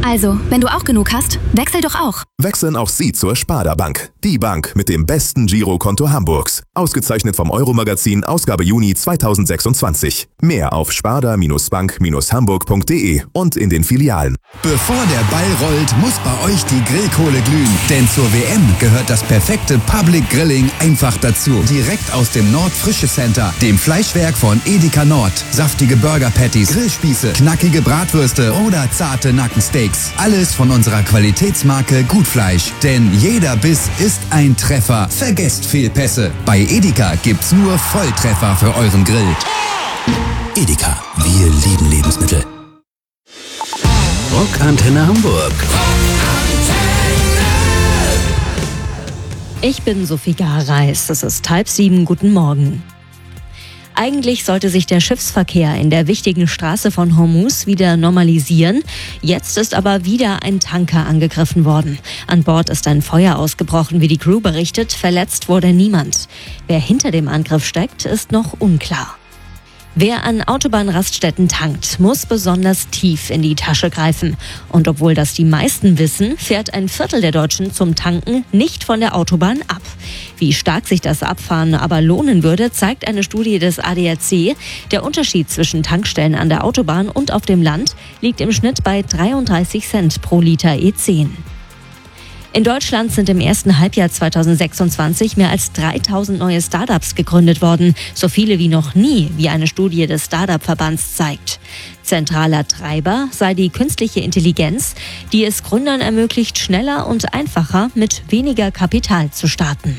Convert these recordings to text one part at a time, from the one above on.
Also, wenn du auch genug hast, wechsel doch auch. Wechseln auch Sie zur Sparda Bank. Die Bank mit dem besten Girokonto Hamburgs. Ausgezeichnet vom Euro-Magazin, Ausgabe Juni 2026. Mehr auf sparda-bank-hamburg.de und in den Filialen. Bevor der Ball rollt, muss bei euch die Grillkohle glühen. Denn zur WM gehört das perfekte Public Grilling einfach dazu. Direkt aus dem Nord-Frische Center, dem Fleischwerk von Edeka Nord. Saftige Burger Patties, Grillspieße, knackige Bratwürste oder zarte Nackensteaks. Alles von unserer Qualitätsmarke Gutfleisch. Denn jeder Biss ist ein Treffer. Vergesst Fehlpässe. Bei Edeka gibt's nur Volltreffer für euren Grill. Edeka, wir lieben Lebensmittel. Rockantenne Hamburg. Ich bin Sophie Gareis. Es ist 6:30. Guten Morgen. Eigentlich sollte sich der Schiffsverkehr in der wichtigen Straße von Hormuz wieder normalisieren. Jetzt ist aber wieder ein Tanker angegriffen worden. An Bord ist ein Feuer ausgebrochen, wie die Crew berichtet. Verletzt wurde niemand. Wer hinter dem Angriff steckt, ist noch unklar. Wer an Autobahnraststätten tankt, muss besonders tief in die Tasche greifen. Und obwohl das die meisten wissen, fährt ein Viertel der Deutschen zum Tanken nicht von der Autobahn ab. Wie stark sich das Abfahren aber lohnen würde, zeigt eine Studie des ADAC. Der Unterschied zwischen Tankstellen an der Autobahn und auf dem Land liegt im Schnitt bei 33 Cent pro Liter E10. In Deutschland sind im ersten Halbjahr 2026 mehr als 3000 neue Startups gegründet worden. So viele wie noch nie, wie eine Studie des Startup-Verbands zeigt. Zentraler Treiber sei die künstliche Intelligenz, die es Gründern ermöglicht, schneller und einfacher mit weniger Kapital zu starten.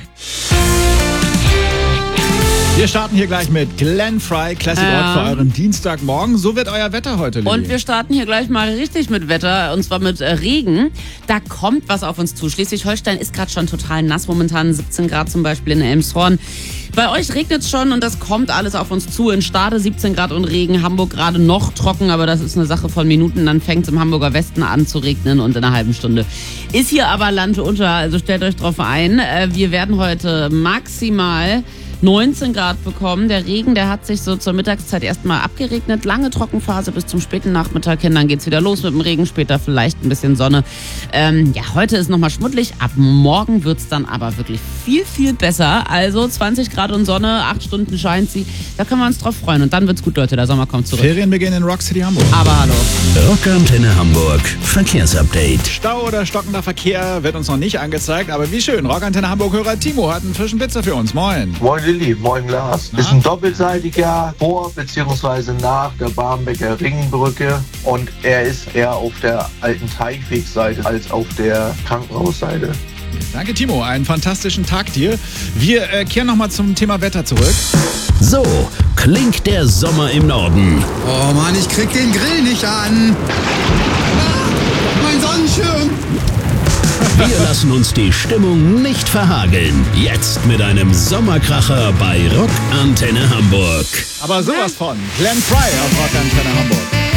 Wir starten hier gleich mit Glenn Frey, Classic Rock für euren Dienstagmorgen. So wird euer Wetter heute, Lilly. Und wir starten hier gleich mal richtig mit Wetter, und zwar mit Regen. Da kommt was auf uns zu. Schleswig-Holstein ist gerade schon total nass, momentan 17 Grad zum Beispiel in Elmshorn. Bei euch regnet es schon und das kommt alles auf uns zu. In Stade 17 Grad und Regen, Hamburg gerade noch trocken, aber das ist eine Sache von Minuten. Dann fängt es im Hamburger Westen an zu regnen und in einer halben Stunde ist hier aber Land unter, also stellt euch drauf ein. Wir werden heute maximal 19 Grad bekommen. Der Regen, der hat sich so zur Mittagszeit erstmal abgeregnet. Lange Trockenphase bis zum späten Nachmittag hin. Dann geht's wieder los mit dem Regen. Später vielleicht ein bisschen Sonne. Heute ist nochmal schmuddelig. Ab morgen wird's dann aber wirklich viel, viel besser. Also 20 Grad und Sonne, 8 Stunden scheint sie. Da können wir uns drauf freuen. Und dann wird's gut, Leute. Der Sommer kommt zurück. Ferienbeginn in Rock City Hamburg. Aber hallo. Rockantenne Hamburg. Verkehrsupdate. Stau oder stockender Verkehr wird uns noch nicht angezeigt. Aber wie schön. Rockantenne Hamburg-Hörer Timo hat einen frischen Witzer für uns. Moin. Moin Lilly, moin Lars. Ist ein doppelseitiger vor- bzw. nach der Barmbecker Ringbrücke und er ist eher auf der alten Teichwegseite als auf der Krankenhausseite. Danke Timo, einen fantastischen Tag dir. Wir kehren nochmal zum Thema Wetter zurück. So klingt der Sommer im Norden. Oh Mann, ich krieg den Grill nicht an. Mein Sonnenschirm. Wir lassen uns die Stimmung nicht verhageln. Jetzt mit einem Sommerkracher bei Rockantenne Hamburg. Aber sowas von Glenn Frey auf Rockantenne Hamburg.